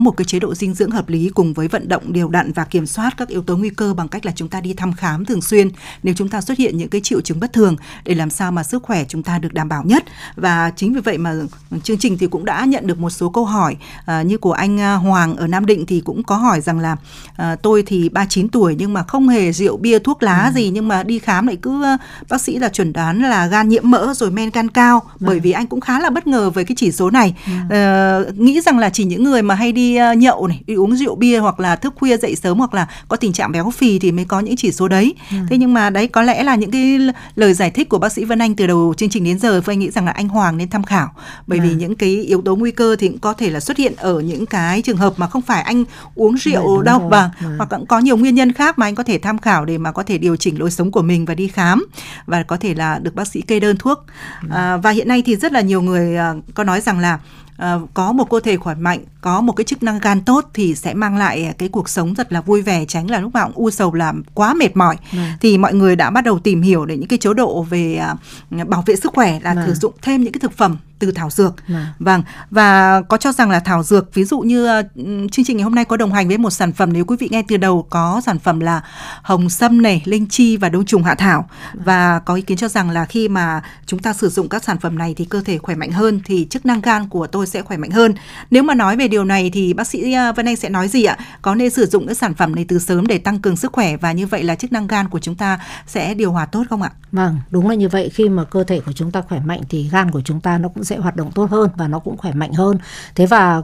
một cái chế độ dinh dưỡng hợp lý cùng với vận động đều đặn và kiểm soát các yếu tố nguy cơ bằng cách là chúng ta đi thăm khám thường xuyên nếu chúng ta xuất hiện những cái triệu chứng bất thường để làm sao mà sức khỏe chúng ta được đảm bảo nhất. Và chính vì vậy mà chương trình thì cũng đã nhận được một số câu hỏi như của anh Hoàng ở Nam Định thì cũng có hỏi rằng là tôi thì 39 tuổi nhưng mà không hề rượu bia thuốc lá gì, nhưng mà đi khám lại cứ bác sĩ là chuẩn đoán là gan nhiễm mỡ rồi men gan cao. Bởi vì anh cũng khá là bất ngờ với cái chỉ số này. Nghĩ rằng là chỉ những người mà hay đi nhậu này, đi uống rượu bia hoặc là thức khuya dậy sớm hoặc là có tình trạng béo phì thì mới có những chỉ số đấy. Thế nhưng mà đấy có lẽ là những cái lời giải thích của bác sĩ Vân Anh từ đầu chương trình đến giờ, tôi nghĩ rằng là anh Hoàng nên tham khảo. Bởi vì những cái yếu tố nguy cơ thì cũng có thể là xuất hiện ở những cái trường hợp mà không phải anh uống rượu đâu, hoặc cũng có nhiều nguyên nhân khác mà anh có thể tham khảo để mà có thể điều chỉnh lối sống của mình và đi khám và có thể là được bác sĩ kê đơn thuốc. Và hiện nay thì rất là nhiều người có nói rằng là có một cơ thể khỏe mạnh, có một cái chức năng gan tốt thì sẽ mang lại cái cuộc sống rất là vui vẻ, tránh là lúc nào cũng u sầu làm quá mệt mỏi. Thì mọi người đã bắt đầu tìm hiểu để những cái chế độ về bảo vệ sức khỏe là sử dụng thêm những cái thực phẩm từ thảo dược. Vâng, và có cho rằng là thảo dược, ví dụ như chương trình ngày hôm nay có đồng hành với một sản phẩm, nếu quý vị nghe từ đầu, có sản phẩm là hồng sâm này, linh chi và đông trùng hạ thảo. Và có ý kiến cho rằng là khi mà chúng ta sử dụng các sản phẩm này thì cơ thể khỏe mạnh hơn, thì chức năng gan của tôi sẽ khỏe mạnh hơn. Nếu mà nói về điều này thì bác sĩ Vân Anh sẽ nói gì ạ? Có nên sử dụng cái sản phẩm này từ sớm để tăng cường sức khỏe và như vậy là chức năng gan của chúng ta sẽ điều hòa tốt không ạ? Vâng, đúng là như vậy. Khi mà cơ thể của chúng ta khỏe mạnh thì gan của chúng ta nó cũng sẽ hoạt động tốt hơn và nó cũng khỏe mạnh hơn. Thế và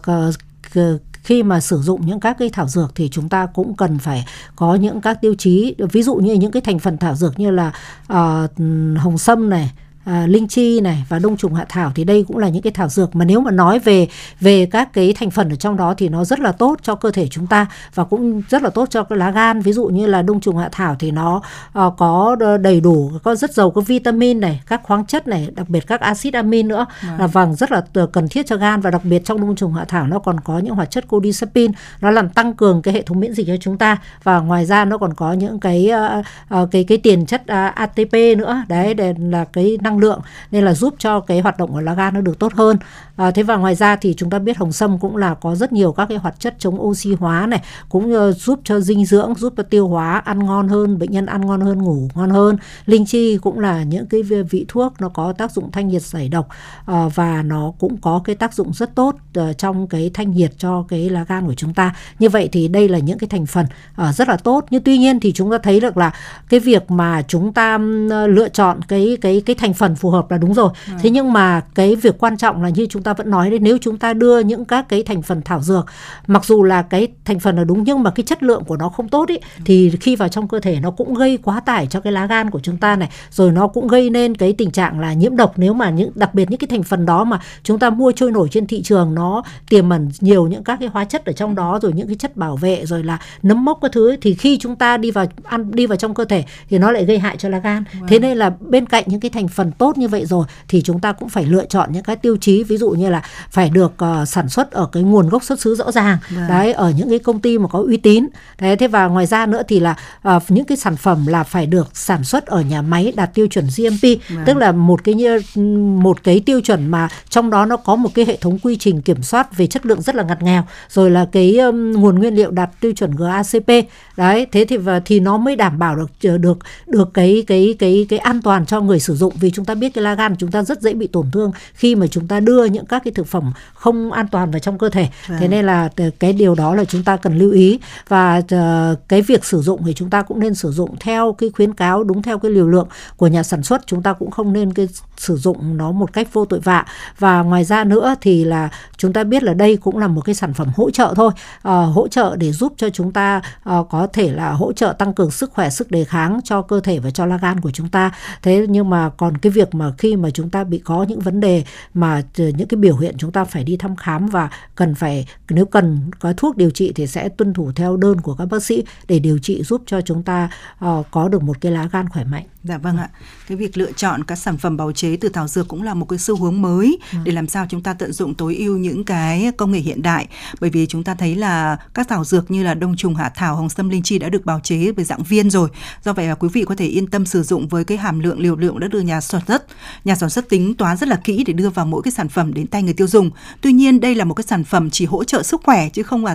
khi mà sử dụng những các cái thảo dược thì chúng ta cũng cần phải có những các tiêu chí, ví dụ như những cái thành phần thảo dược như là hồng sâm này, linh chi này và đông trùng hạ thảo, thì đây cũng là những cái thảo dược mà nếu mà nói về các cái thành phần ở trong đó thì nó rất là tốt cho cơ thể chúng ta và cũng rất là tốt cho cái lá gan. Ví dụ như là đông trùng hạ thảo thì nó có đầy đủ, có rất giàu các vitamin này, các khoáng chất này, đặc biệt các axit amin nữa, là rất là cần thiết cho gan. Và đặc biệt trong đông trùng hạ thảo nó còn có những hoạt chất cordycepin, nó làm tăng cường cái hệ thống miễn dịch cho chúng ta. Và ngoài ra nó còn có những cái tiền chất ATP nữa, đấy là cái năng lượng, nên là giúp cho cái hoạt động của lá gan nó được tốt hơn. Thế và ngoài ra thì chúng ta biết hồng sâm cũng là có rất nhiều các cái hoạt chất chống oxy hóa này, cũng giúp cho dinh dưỡng, giúp cho tiêu hóa ăn ngon hơn, bệnh nhân ăn ngon hơn, ngủ ngon hơn. Linh chi cũng là những cái vị thuốc nó có tác dụng thanh nhiệt giải độc, và nó cũng có cái tác dụng rất tốt trong cái thanh nhiệt cho cái lá gan của chúng ta. Như vậy thì đây là những cái thành phần rất là tốt. Nhưng tuy nhiên thì chúng ta thấy được là cái việc mà chúng ta lựa chọn cái thành phần phù hợp là đúng rồi. Thế nhưng mà cái việc quan trọng là như chúng ta vẫn nói đấy, nếu chúng ta đưa những các cái thành phần thảo dược, mặc dù là cái thành phần là đúng nhưng mà cái chất lượng của nó không tốt ý, thì khi vào trong cơ thể nó cũng gây quá tải cho cái lá gan của chúng ta này, rồi nó cũng gây nên cái tình trạng là nhiễm độc. Nếu mà đặc biệt những cái thành phần đó mà chúng ta mua trôi nổi trên thị trường, nó tiềm ẩn nhiều những các cái hóa chất ở trong đó, rồi những cái chất bảo vệ, rồi là nấm mốc các thứ ấy, thì khi chúng ta đi vào trong cơ thể thì nó lại gây hại cho lá gan. Thế nên là bên cạnh những cái thành phần tốt như vậy rồi thì chúng ta cũng phải lựa chọn những cái tiêu chí, ví dụ như là phải được sản xuất ở cái nguồn gốc xuất xứ rõ ràng, đấy, ở những cái công ty mà có uy tín. Đấy, thế và ngoài ra nữa thì là những cái sản phẩm là phải được sản xuất ở nhà máy đạt tiêu chuẩn GMP, tức là một cái tiêu chuẩn mà trong đó nó có một cái hệ thống quy trình kiểm soát về chất lượng rất là ngặt nghèo, rồi là cái nguồn nguyên liệu đạt tiêu chuẩn GACP. Đấy, thế thì nó mới đảm bảo được cái an toàn cho người sử dụng, vì chúng ta biết cái lá gan của chúng ta rất dễ bị tổn thương khi mà chúng ta đưa những các cái thực phẩm không an toàn vào trong cơ thể. Thế nên là cái điều đó là chúng ta cần lưu ý. Và cái việc sử dụng thì chúng ta cũng nên sử dụng theo cái khuyến cáo, đúng theo cái liều lượng của nhà sản xuất. Chúng ta cũng không nên sử dụng nó một cách vô tội vạ. Và ngoài ra nữa thì là chúng ta biết là đây cũng là một cái sản phẩm hỗ trợ thôi, hỗ trợ để giúp cho chúng ta có thể là hỗ trợ tăng cường sức khỏe, sức đề kháng cho cơ thể và cho lá gan của chúng ta. Thế nhưng mà còn cái việc mà khi mà chúng ta bị có những vấn đề mà những cái biểu hiện, chúng ta phải đi thăm khám và nếu cần có thuốc điều trị thì sẽ tuân thủ theo đơn của các bác sĩ để điều trị, giúp cho chúng ta có được một cái lá gan khỏe mạnh. Dạ vâng ạ. Cái việc lựa chọn các sản phẩm bào chế từ thảo dược cũng là một cái xu hướng mới để làm sao chúng ta tận dụng tối ưu những cái công nghệ hiện đại. Bởi vì chúng ta thấy là các thảo dược như là đông trùng hạ thảo, hồng sâm, linh chi đã được bào chế với dạng viên rồi. Do vậy là quý vị có thể yên tâm sử dụng với cái hàm lượng, liều lượng đã được nhà sản xuất tính toán rất là kỹ để đưa vào mỗi cái sản phẩm đến tay người tiêu dùng. Tuy nhiên đây là một cái sản phẩm chỉ hỗ trợ sức khỏe chứ không là